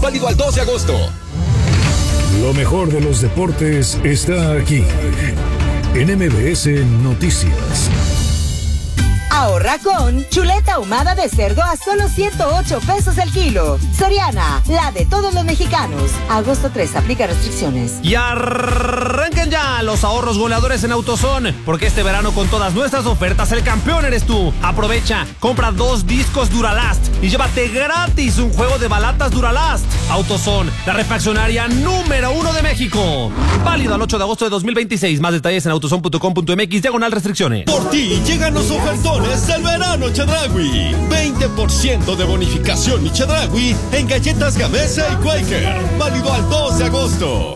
válido al 2 de agosto. Lo mejor de los deportes está aquí, en MBS Noticias. Ahorra con chuleta ahumada de cerdo a solo 108 pesos el kilo. Soriana, la de todos los mexicanos. Agosto 3, aplica restricciones. Y arranquen ya los ahorros goleadores en AutoZone, porque este verano con todas nuestras ofertas el campeón eres tú. Aprovecha, compra 2 discos Duralast y llévate gratis un juego de balatas Duralast. AutoZone, la refaccionaria número 1 de México. Válido al 8 de agosto de 2026. Más detalles en autozone.com.mx/restricciones. Por ti llegan los ofertones del verano Chedraui. 20% de bonificación y Chedraui en galletas Gamesa y Quaker. Válido al 2 de agosto.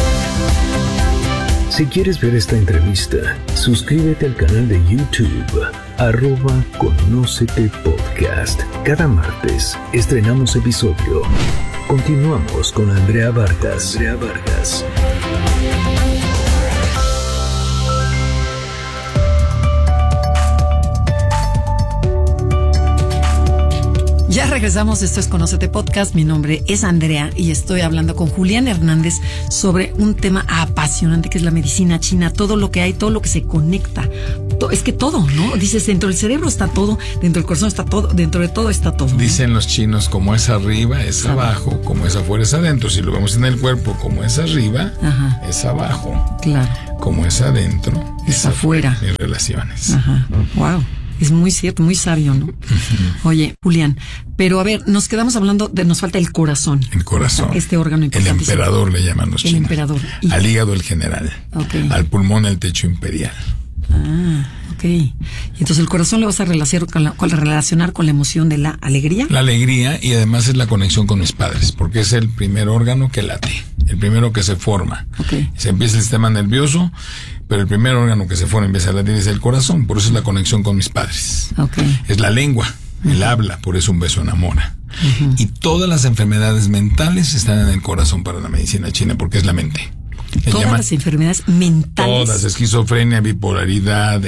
Si quieres ver esta entrevista, suscríbete al canal de YouTube, @Conócete Podcast. Cada martes estrenamos episodio. Continuamos con Andrea Vargas. Ya regresamos, esto es Conócete Podcast, mi nombre es Andrea y estoy hablando con Julián Hernández sobre un tema apasionante que es la medicina china, todo lo que hay, todo lo que se conecta, es que todo, ¿no? Dices, dentro del cerebro está todo, dentro del corazón está todo, dentro de todo está todo, ¿no? Dicen los chinos, como es arriba, es abajo, como es afuera, es adentro. Si lo vemos en el cuerpo, como es arriba, es abajo. Claro. Como es adentro, es afuera. En relaciones. Ajá. Wow. Es muy cierto, muy sabio, ¿no? Oye, Julián, pero a ver, nos quedamos hablando de, nos falta el corazón. El corazón. Este órgano importante. El emperador le llaman los chinos. El emperador. Al hígado el general. Okay. Al pulmón el techo imperial. Ah, ok. Y entonces el corazón lo vas a relacionar con la emoción de la alegría. La alegría, y además es la conexión con mis padres, porque es el primer órgano que late, el primero que se forma. Okay. Se empieza el sistema nervioso, pero el primer órgano que se forma, empieza a latir, es el corazón. Por eso es la conexión con mis padres. Okay. Es la lengua, el habla, por eso un beso enamora. Y todas las enfermedades mentales están en el corazón para la medicina china, porque es la mente. Todas las enfermedades mentales. Todas, esquizofrenia, bipolaridad,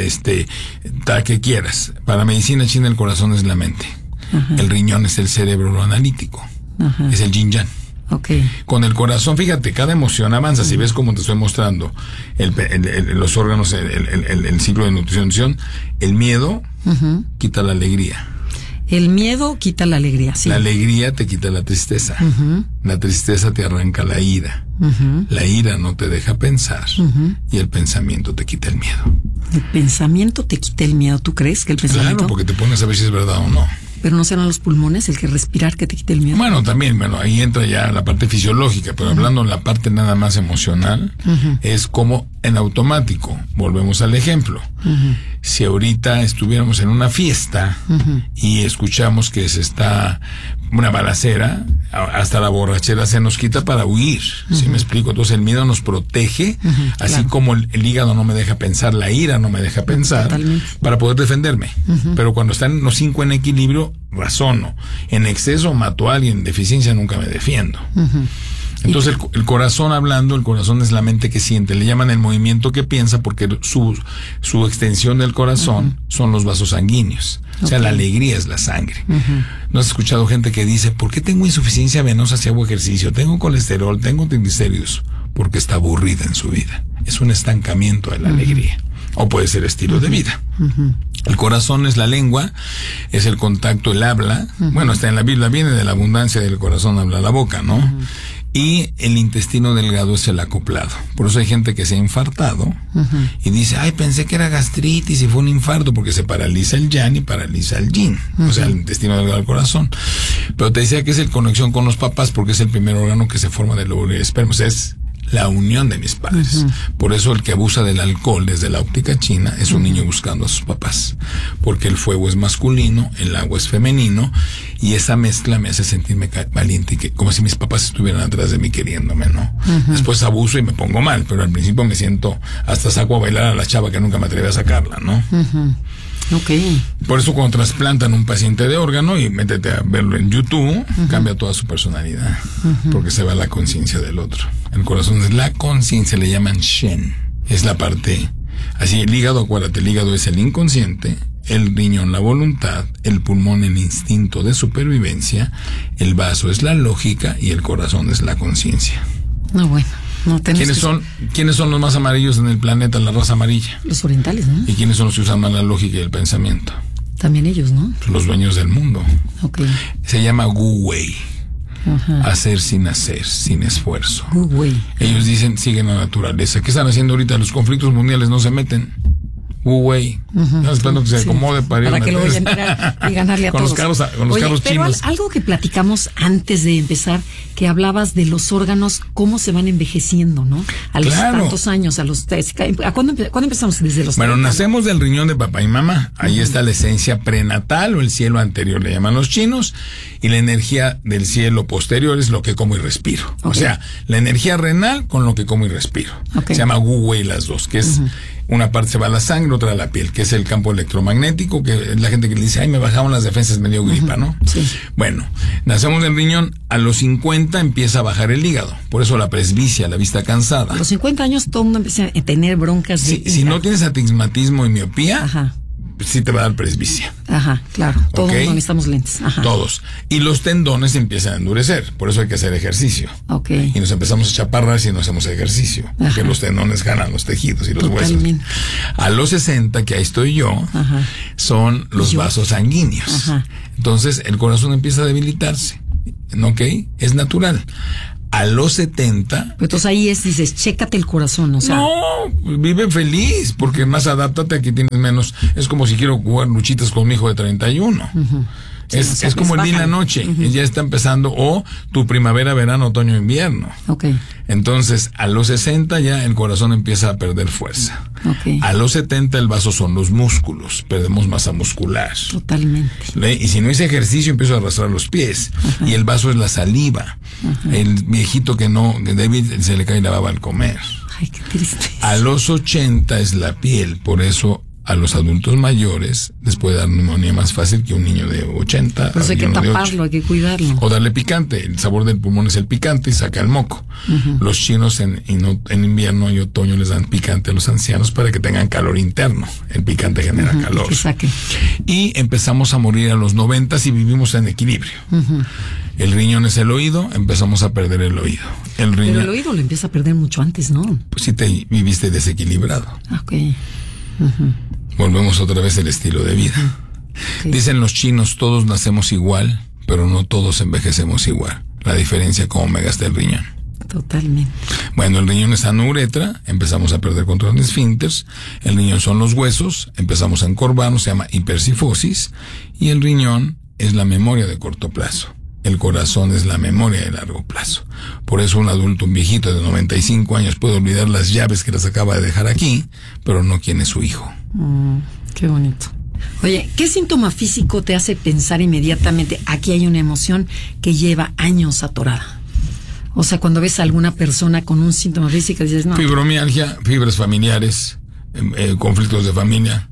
tal que quieras. Para medicina china el corazón es la mente. El riñón es el cerebro, lo analítico. Es el yin-yang. Okay. Con el corazón, fíjate, cada emoción avanza. Si ves como te estoy mostrando los órganos, el ciclo de nutrición, el miedo quita la alegría. El miedo quita la alegría, sí. La alegría te quita la tristeza. La tristeza te arranca la ira. La ira no te deja pensar. Y el pensamiento te quita el miedo. El pensamiento te quita el miedo. ¿Tú crees que el pensamiento? Claro, porque te pones a ver si es verdad o no. Pero no serán los pulmones el que respirar que te quite el miedo. Bueno, también, ahí entra ya la parte fisiológica, pero hablando en la parte nada más emocional, es como en automático. Volvemos al ejemplo. Si ahorita estuviéramos en una fiesta y escuchamos que se está una balacera, hasta la borrachera se nos quita para huir. ¿Sí me explico? Entonces el miedo nos protege, así como el hígado no me deja pensar, la ira no me deja pensar, para poder defenderme. Pero cuando están los 5 en equilibrio, razono. En exceso mato a alguien, en deficiencia nunca me defiendo. Entonces el corazón hablando, el corazón es la mente que siente, le llaman el movimiento que piensa porque su extensión del corazón son los vasos sanguíneos. O sea, la alegría es la sangre. ¿No has escuchado gente que dice, ¿por qué tengo insuficiencia venosa si hago ejercicio? Tengo colesterol, tengo triglicéridos. Porque está aburrida en su vida. Es un estancamiento de la alegría. O puede ser estilo de vida. El corazón es la lengua, es el contacto, el habla. Bueno, está en la Biblia, viene de la abundancia del corazón, habla la boca, ¿no? Y el intestino delgado es el acoplado. Por eso hay gente que se ha infartado y dice, ay, pensé que era gastritis y fue un infarto, porque se paraliza el yang y paraliza el yin. O sea, el intestino delgado del corazón. Pero te decía que es el conexión con los papás porque es el primer órgano que se forma del óvulo y esperma. O sea, es la unión de mis padres. Por eso el que abusa del alcohol desde la óptica china es un niño buscando a sus papás. Porque el fuego es masculino, el agua es femenino, y esa mezcla me hace sentirme valiente, y que como si mis papás estuvieran atrás de mí queriéndome, ¿no? Después abuso y me pongo mal, pero al principio me siento, hasta saco a bailar a la chava que nunca me atreví a sacarla, ¿no? Okay. Por eso cuando trasplantan un paciente de órgano y métete a verlo en YouTube, cambia toda su personalidad, porque se va la conciencia del otro. El corazón es la conciencia, le llaman Shen. Es la parte, así el hígado, acuérdate, el hígado es el inconsciente, el riñón la voluntad, el pulmón el instinto de supervivencia, el vaso es la lógica y el corazón es la conciencia. No, bueno. No, ¿Quiénes son los más amarillos en el planeta, la raza amarilla? Los orientales, ¿no? ¿Y quiénes son los que usan más la lógica y el pensamiento? También ellos, ¿no? Los dueños del mundo. Okay. Se llama Wu Wei. Hacer sin hacer, sin esfuerzo. Wu Wei. Ellos dicen, siguen la naturaleza. ¿Qué están haciendo ahorita? Los conflictos mundiales no se meten. Wu Wei. Están esperando que se acomode para que lo vayan a entrar y ganarle a con todos. Con los carros pero chinos. Algo que platicamos antes de empezar, que hablabas de los órganos, cómo se van envejeciendo, ¿no? A los tantos años, ¿a cuándo empezamos? Desde los 30, nacemos del riñón de papá y mamá. Ahí está la esencia prenatal o el cielo anterior, le llaman los chinos, y la energía del cielo posterior es lo que como y respiro. Okay. O sea, la energía renal con lo que como y respiro. Okay. Se llama Wu Wei las dos, que es una parte se va a la sangre, otra a la piel, que es el campo electromagnético, que es la gente que le dice, ay, me bajaron las defensas, me dio gripa, ¿no? Sí. Bueno, nacemos del riñón, a los 50 empieza a bajar el hígado, por eso la presbicia, la vista cansada. A los 50 años todo el mundo empieza a tener broncas. Si no tienes astigmatismo y miopía, sí te va a dar presbicia. Ajá, claro. Todo el mundo necesitamos lentes. Ajá. Todos. Y los tendones empiezan a endurecer. Por eso hay que hacer ejercicio. Okay. Y nos empezamos a chaparrar si no hacemos ejercicio. Ajá. Porque los tendones ganan los tejidos y los huesos. A los 60, que ahí estoy yo, son los vasos sanguíneos. Ajá. Entonces el corazón empieza a debilitarse. ¿Ok? Es natural. A los 70... Pero entonces ahí dices, chécate el corazón, o sea... No, vive feliz, porque más adáptate, aquí tienes menos... Es como si quiero jugar luchitas con mi hijo de 31. Sí, es como el día y la noche, ya está empezando, o tu primavera, verano, otoño, invierno. Okay. Entonces, a los 60 ya el corazón empieza a perder fuerza. Okay. A los 70 el vaso son los músculos, perdemos masa muscular. Totalmente. Y si no hice ejercicio, empiezo a arrastrar los pies. Y el vaso es la saliva. El viejito que David se le cae la baba al comer. Ay, qué triste. A los 80 es la piel, por eso a los adultos mayores les puede dar neumonía más fácil que un niño de 80. Pues hay que taparlo, hay que cuidarlo. O darle picante. El sabor del pulmón es el picante y saca el moco. Los chinos en invierno y otoño les dan picante a los ancianos para que tengan calor interno. El picante genera calor. Que saque. Y empezamos a morir a los 90 si vivimos en equilibrio. El riñón es el oído, empezamos a perder el oído. Pero el oído lo empieza a perder mucho antes, ¿no? Pues si te viviste desequilibrado. Okay. Volvemos otra vez al estilo de vida. Okay. Dicen los chinos, todos nacemos igual, pero no todos envejecemos igual. La diferencia cómo me gasta el riñón. Totalmente. Bueno, el riñón es una uretra, empezamos a perder control de esfínteres. El riñón son los huesos, empezamos a encorvarnos, se llama hipercifosis. Y el riñón es la memoria de corto plazo. El corazón es la memoria de largo plazo. Por eso un adulto, un viejito de 95 años puede olvidar las llaves que las acaba de dejar aquí, pero no quién es su hijo. Qué bonito. Oye, ¿qué síntoma físico te hace pensar inmediatamente aquí hay una emoción que lleva años atorada? O sea, cuando ves a alguna persona con un síntoma físico dices, no. Fibromialgia, fibras familiares, conflictos de familia.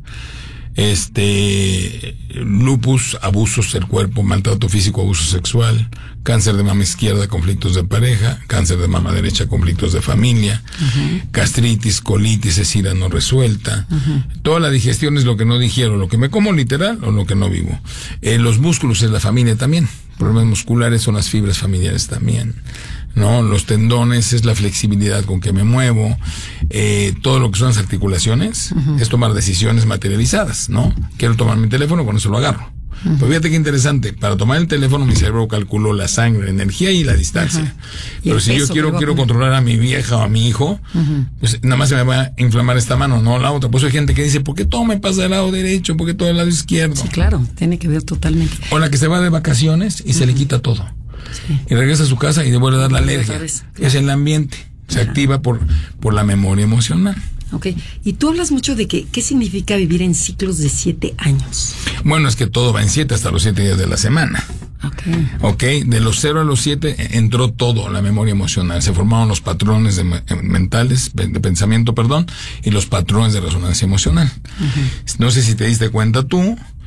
Lupus, abusos del cuerpo, maltrato físico, abuso sexual, cáncer de mama izquierda, conflictos de pareja, cáncer de mama derecha, conflictos de familia, gastritis, colitis, es ira no resuelta. Toda la digestión es lo que no digiero, lo que me como literal o lo que no vivo. Los músculos es la familia también, problemas musculares son las fibras familiares también. ¿No? Los tendones es la flexibilidad con que me muevo, todo lo que son las articulaciones es tomar decisiones materializadas, ¿no? Quiero tomar mi teléfono, con eso lo agarro. Pero fíjate qué interesante, para tomar el teléfono mi cerebro calculó la sangre, la energía y la distancia. Pero si yo quiero controlar a mi vieja o a mi hijo, pues nada más se me va a inflamar esta mano, no la otra. Por eso hay gente que dice, ¿por qué todo me pasa del lado derecho? ¿Por qué todo del lado izquierdo? Sí, claro, tiene que ver totalmente. O la que se va de vacaciones y se le quita todo. Sí. Y regresa a su casa y le vuelve a dar la alergia. Claro. Es el ambiente. Se activa por la memoria emocional. Ok. Y tú hablas mucho de qué significa vivir en ciclos de 7 años. Bueno, es que todo va en 7 hasta los 7 días de la semana. Ok. De los 0 a los 7 entró todo, la memoria emocional. Se formaron los patrones mentales, de pensamiento, y los patrones de resonancia emocional. No sé si te diste cuenta tú,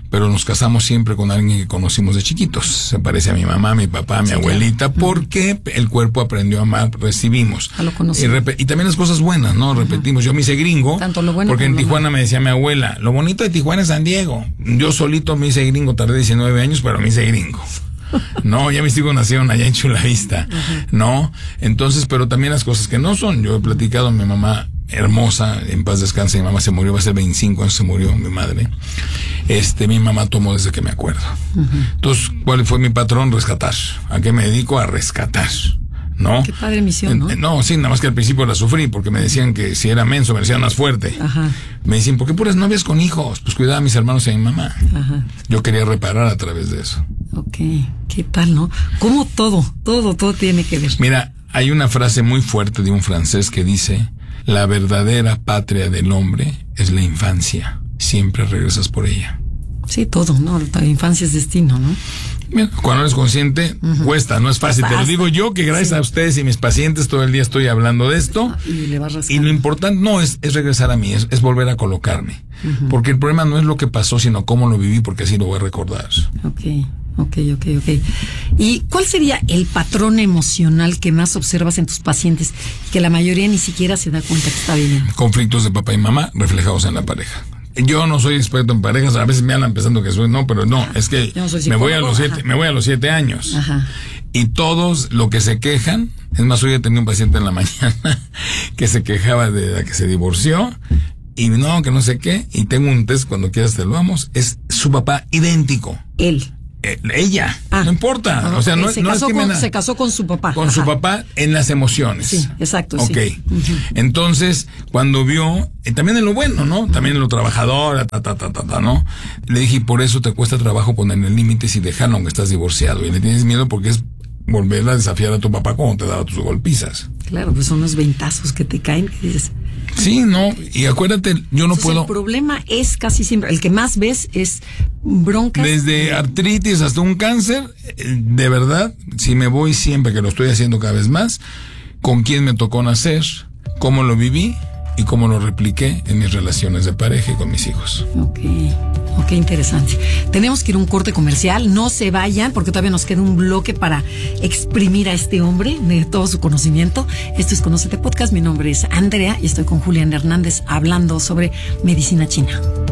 pero nos casamos siempre con alguien que conocimos de chiquitos. Se parece a mi mamá, a mi papá, a mi abuelita, porque el cuerpo aprendió a amar, recibimos. A lo conocido. Y también las cosas buenas, ¿no? Repetimos. Yo me hice gringo, tanto lo bueno porque en como lo Tijuana malo. me decía mi abuela, lo bonito de Tijuana es San Diego. Yo solito me hice gringo, tardé 19 años, pero me hice gringo. No, ya mis hijos nacieron allá en Chula Vista, ¿no? Entonces, pero también las cosas que no son. Yo he platicado, mi mamá hermosa, en paz descanse, mi mamá se murió, va a ser 25 años se murió mi madre. Mi mamá tomó desde que me acuerdo. Entonces, ¿cuál fue mi patrón? Rescatar. ¿A qué me dedico? A rescatar, ¿no? Qué padre misión, ¿no? No, sí, nada más que al principio la sufrí, porque me decían que si era menso me decían más fuerte. Ajá. Me decían, ¿por qué puras novias con hijos? Pues cuidaba a mis hermanos y a mi mamá. Ajá. Yo quería reparar a través de eso. Ok, ¿qué tal, no? Cómo todo tiene que ver. Mira, hay una frase muy fuerte de un francés que dice: la verdadera patria del hombre es la infancia. Siempre regresas por ella. Sí, todo, ¿no? La infancia es destino, ¿no? Mira, cuando eres consciente, cuesta, no es fácil. Te lo digo yo, que gracias a ustedes y mis pacientes todo el día estoy hablando de esto. Y le vas Y rascando. lo importante no es regresar a mí, es volver a colocarme. Porque el problema no es lo que pasó, sino cómo lo viví, porque así lo voy a recordar. Ok. ¿Y cuál sería el patrón emocional que más observas en tus pacientes, que la mayoría ni siquiera se da cuenta que está viviendo? Conflictos de papá y mamá reflejados en la pareja. Yo no soy experto en parejas, a veces me hablan pensando que soy, no, pero no, es que no soy me voy a psicólogo, los 7 años. Ajá. Y todos lo que se quejan, es más, hoy he tenido un paciente en la mañana que se quejaba de la que se divorció, y no, que no sé qué, y tengo un test, cuando quieras te lo damos, es su papá idéntico. Él. Ella, no importa, o sea, no es que se casó con su papá. con su papá en las emociones. Sí, exacto, Ok. sí. Entonces, cuando vio, también en lo bueno, ¿no? También en lo trabajador, ¿no? Le dije, por eso te cuesta trabajo ponerle límites y dejarlo aunque estás divorciado. Y le tienes miedo porque es volver a desafiar a tu papá cuando te daba tus golpizas. Claro, pues son unos ventazos que te caen y dices... Sí, no, y acuérdate, yo no puedo... El problema es casi siempre, el que más ves es broncas. Desde artritis hasta un cáncer, de verdad, si me voy siempre, que lo estoy haciendo cada vez más, con quién me tocó nacer, cómo lo viví y cómo lo repliqué en mis relaciones de pareja y con mis hijos. Ok, interesante. Tenemos que ir a un corte comercial, no se vayan porque todavía nos queda un bloque para exprimir a este hombre de todo su conocimiento. Esto es Conócete Podcast, mi nombre es Andrea y estoy con Julián Hernández hablando sobre medicina china.